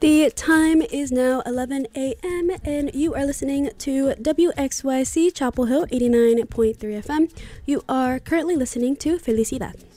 The time is now 11 a.m. and you are listening to WXYC Chapel Hill 89.3 FM. You are currently listening to Felicidad.